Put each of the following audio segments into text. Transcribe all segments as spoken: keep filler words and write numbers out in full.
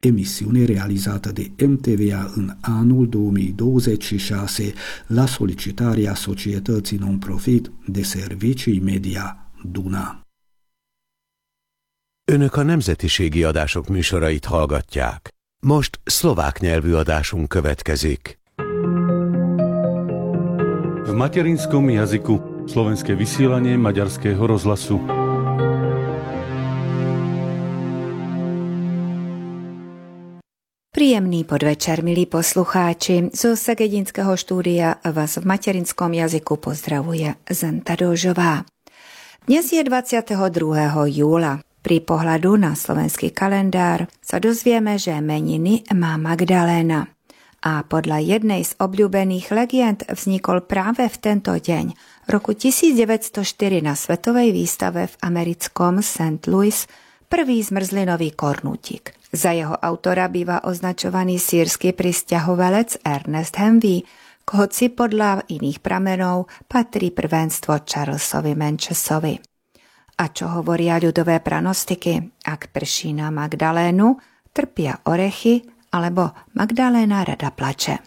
emissione realizzata di M T V A în anul două mii douăzeci și șase la solicitarea societății non-profit de servicii media Duna. Önök a nemzetiségi adások műsorait hallgatják. Most szlovák nyelvű adásunk következik. V materinskom jazyku slovenské vysielanie Maďarského rozhlasu. Príjemný podvečer, milí poslucháči. Zo Segedinského štúdia vás v materinskom jazyku pozdravuje Zenta Dožová. Dnes je dvadsiateho druhého júla. Pri pohľadu na slovenský kalendár sa dozvieme, že meniny má Magdaléna. A podľa jednej z obľúbených legend vznikol práve v tento deň roku tisícdeväťstoštyri na svetovej výstave v americkom Saint Louis prvý zmrzlinový kornútik. Za jeho autora býva označovaný sírsky prisťahovalec Ernest Hemingway, hoci podľa iných pramenov patrí prvenstvo Charlesovi Manchesovi. A čo hovoria ľudové pranostiky? Ak prší na Magdalénu, trpia orechy, alebo Magdaléna rada plače.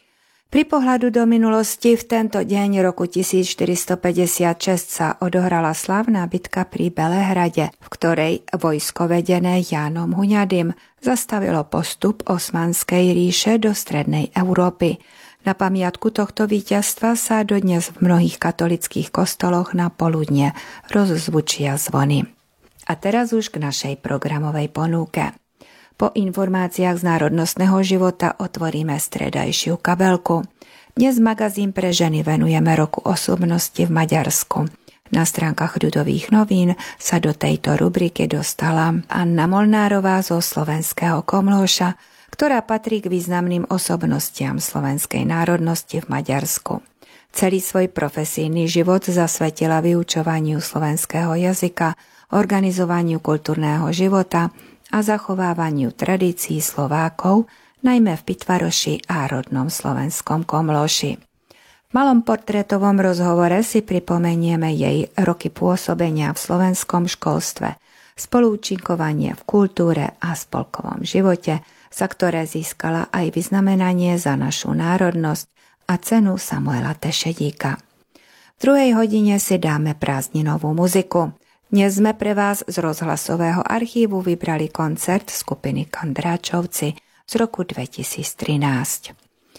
Pri pohľadu do minulosti v tento deň roku tisícštyristopäťdesiatšesť sa odohrala slávna bitka pri Belehrade, v ktorej vojsko vedené Jánom Huňadym zastavilo postup Osmanskej ríše do strednej Európy. Na pamiatku tohto víťazstva sa dodnes v mnohých katolických kostoloch na poludne rozzvučia zvony. A teraz už k našej programovej ponuke. Po informáciách z národnostného života otvoríme stredajšiu kabelku. Dnes magazín pre ženy venujeme roku osobnosti v Maďarsku. Na stránkach Ľudových novín sa do tejto rubriky dostala Anna Molnárová zo slovenského Komlóša, ktorá patrí k významným osobnostiam slovenskej národnosti v Maďarsku. Celý svoj profesijný život zasvetila vyučovaniu slovenského jazyka, organizovaniu kultúrneho života a zachovávaniu tradícií Slovákov, najmä v Pitvaroši a rodnom slovenskom Komlóši. V malom portrétovom rozhovore si pripomenieme jej roky pôsobenia v slovenskom školstve, spoluúčinkovanie v kultúre a spolkovom živote, za ktoré získala aj vyznamenanie za našu národnosť a cenu Samuela Tešedíka. V druhej hodine si dáme prázdninovú muziku. Dnes sme pre vás z rozhlasového archívu vybrali koncert skupiny Kondráčovci z roku dvetisíctrinásť.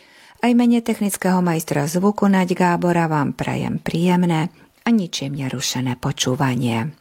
Aj mene technického majstra zvuku Naď Gábora vám prajem príjemné a ničím nerušené počúvanie.